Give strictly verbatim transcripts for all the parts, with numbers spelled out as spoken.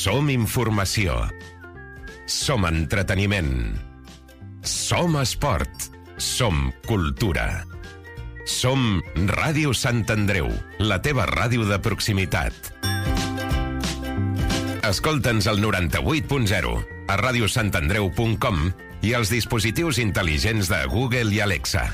Som informació. Som entreteniment. Som esport. Som cultura. Som Ràdio Sant Andreu, la teva ràdio de proximitat. Escolta'ns al noranta-vuit punt zero, a radiosantandreu punt com i als dispositius intel·ligents de Google i Alexa.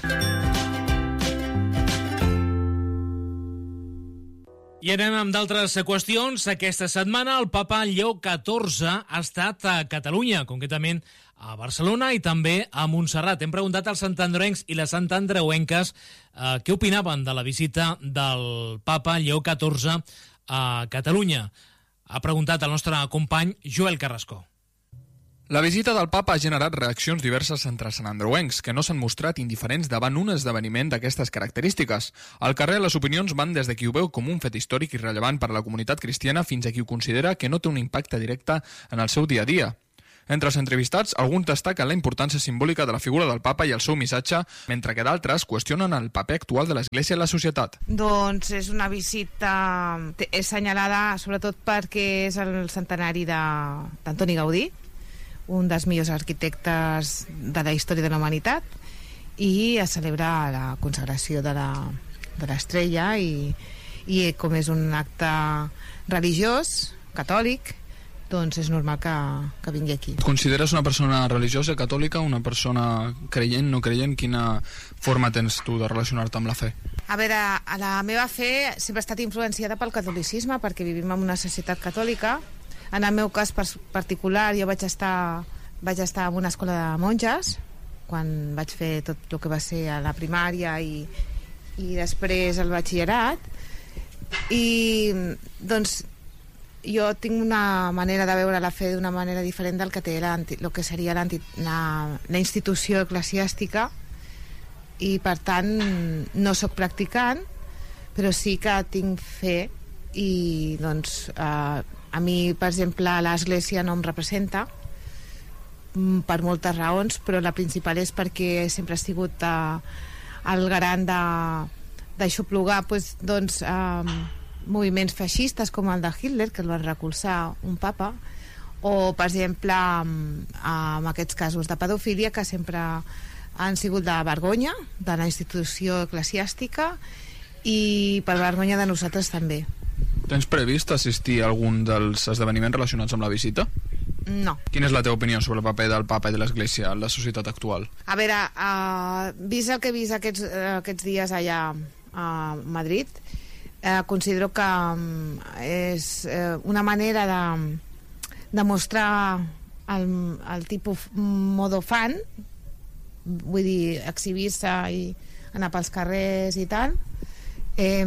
I anem amb d'altres qüestions. Aquesta setmana el papa Lleó catorze ha estat a Catalunya, concretament a Barcelona i també a Montserrat. Hem preguntat als santandreuencs i les santandreuenques eh, què opinaven de la visita del papa Lleó catorze a Catalunya. Ha preguntat el nostre company Joel Carrasco. La visita del papa ha generat reaccions diverses entre santandreuencs, que no s'han mostrat indiferents davant un esdeveniment d'aquestes característiques. Al carrer, les opinions van des de qui ho veu com un fet històric i rellevant per a la comunitat cristiana fins a qui ho considera que no té un impacte directe en el seu dia a dia. Entre els entrevistats, alguns destaquen la importància simbòlica de la figura del papa i el seu missatge, mentre que d'altres qüestionen el paper actual de l'Església en la societat. Doncs és una visita assenyalada sobretot perquè és el centenari d'Antoni Gaudí, un dels millors arquitectes de la història de la humanitat, i es celebra la consagració de l'estrella i, i com és un acte religiós, catòlic, doncs és normal que, que vingui aquí. Et consideres una persona religiosa, catòlica, una persona creient, no creient? Quina forma tens tu de relacionar-te amb la fe? A veure, a la meva fe sempre ha estat influenciada pel catolicisme, perquè vivim en una societat catòlica. En el meu cas particular, jo vaig estar, vaig estar en una escola de monges, quan vaig fer tot el que va ser a la primària i, i després el batxillerat, i doncs jo tinc una manera de veure la fe d'una manera diferent del que té el que seria la, la institució eclesiàstica, i per tant no sóc practicant, però sí que tinc fe, i doncs eh, a mi, per exemple, l'Església no em representa per moltes raons, però la principal és perquè sempre ha sigut eh, el garant d'aixoplugar doncs, doncs, eh, moviments feixistes com el de Hitler, que el van recolzar un papa, o, per exemple, amb, amb aquests casos de pedofília que sempre han sigut de vergonya de la institució eclesiàstica i per vergonya de nosaltres també. Tens previst assistir a algun dels esdeveniments relacionats amb la visita? No. Quina és la teva opinió sobre el paper del papa i de l'Església en la societat actual? A veure, uh, vist el que he vist aquests, uh, aquests dies allà a Madrid, uh, considero que um, és uh, una manera de, de mostrar el, el tipus modo fan, vull dir, exhibir-se i anar pels carrers i tal, eh,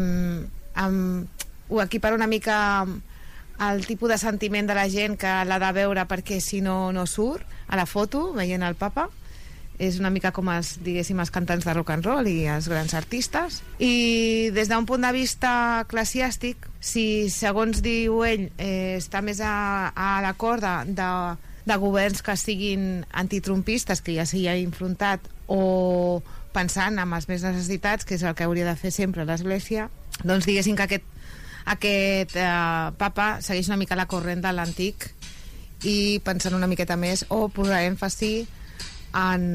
amb ho equipara una mica el tipus de sentiment de la gent que l'ha de veure perquè si no no surt a la foto veient el papa. És una mica com els, diguéssim, els cantants de rock and roll i els grans artistes. I des d'un punt de vista eclesiàstic, si segons diu ell eh, està més a, a la corda de, de governs que siguin antitrumpistes, que ja s'hi ha enfrontat, o pensant en els més necessitats, que és el que hauria de fer sempre l'Església, doncs diguéssim que aquest aquest eh, papa segueix una mica la corrent de l'antic i pensant una miqueta més o posar èmfasi en,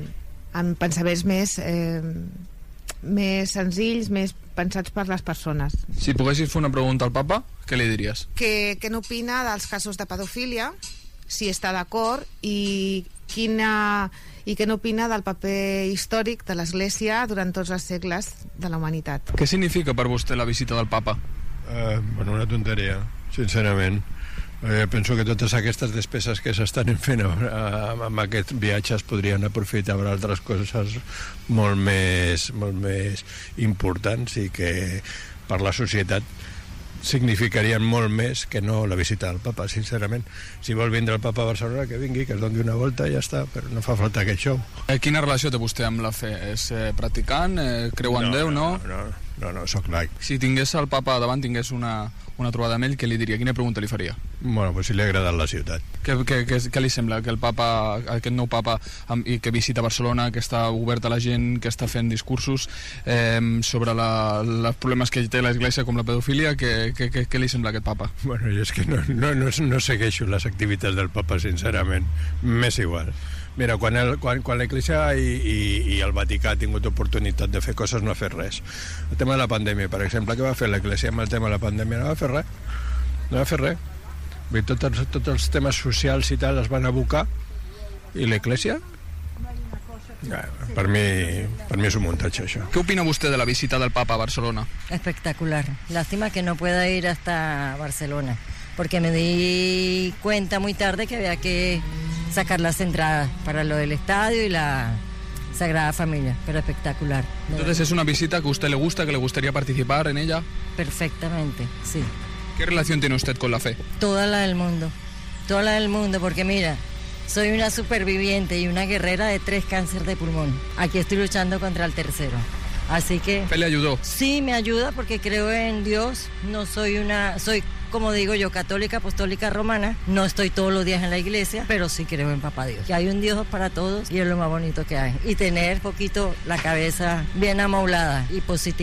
en pensaments més eh, més senzills, més pensats per les persones. Si poguessis fer una pregunta al papa, què li diries? Que, que n'opina dels casos de pedofília, si està d'acord, i quina i què n'opina del paper històric de l'Església durant tots els segles de la humanitat. Què significa per vostè la visita del papa? Uh, bueno, una tonteria, sincerament. Eh, penso que totes aquestes despeses que s'estan fent uh, amb aquest viatge es podrien aprofitar per altres coses molt més, molt més importants i que per la societat significarien molt més que no la visita del papa, sincerament. Si vol vindre el papa a Barcelona, que vingui, que es doni una volta i ja està, però no fa falta aquest show. Eh, quina relació té vostè amb la fe? És eh, practicant? Eh, creu en no, Déu, no? No, no, no, no, sóc laic. Si tingués el papa davant, tingués una, una trobada amb ell, què li diria? Quina pregunta li faria? Bueno, pues si li ha agradat la ciutat. Què, què, què, què li sembla? Que el papa, aquest nou papa amb, i que visita Barcelona, que està obert a la gent, que està fent discursos eh, sobre la, els problemes que té l'Església com la pedofília, què, què, què, què li sembla aquest papa? Bueno, jo és que no, no, no, no segueixo les activitats del papa, sincerament. M'és igual. Mira, quan, el, quan, quan l'Església i, i, i el Vaticà ha tingut oportunitat de fer coses, no ha fet res. El tema de la pandèmia, per exemple, què va fer l'Església amb el tema de la pandèmia? No va fer res. No va fer res. Tots els, tots els temes socials i tal es van abocar, i l'Església? Ja, per, mi, per mi és un muntatge, això. ¿Qué opina usted de la visita del Papa a Barcelona? Espectacular. Lástima que no pueda ir hasta Barcelona, porque me di cuenta muy tarde que había que sacar las entradas para lo del estadio y la Sagrada Familia, pero espectacular. Entonces es una visita que a usted le gusta, que le gustaría participar en ella. Perfectamente, sí. ¿Qué relación tiene usted con la fe? Toda la del mundo, toda la del mundo, porque mira, soy una superviviente y una guerrera de tres cánceres de pulmón. Aquí estoy luchando contra el tercero. Así que... ¿Fe le ayudó? Sí, me ayuda porque creo en Dios. No soy una... Soy, como digo yo, católica, apostólica, romana. No estoy todos los días en la iglesia, pero sí creo en Papá Dios. Que hay un Dios para todos y es lo más bonito que hay. Y tener poquito la cabeza bien amoblada y positiva.